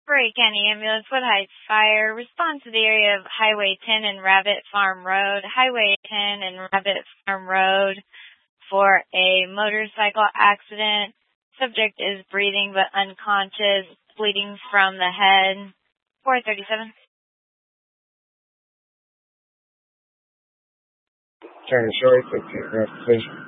Raleigh County Ambulance, Wood Heights Fire, respond to the area of Highway 10 and Rabbit Farm Road. Highway 10 and Rabbit Farm Road for a motorcycle accident. Subject is breathing but unconscious, bleeding from the head. 437. Turn short, 15 rough position.